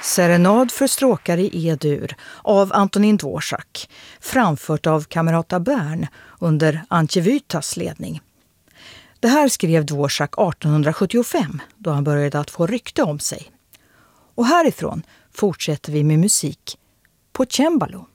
Serenad för stråkare i E-dur av Antonín Dvořák, framfört av Kamerata Bern under Antje Vytas ledning. Det här skrev Dvořák 1875 då han började att få rykte om sig. Och härifrån fortsätter vi med musik på cembalo.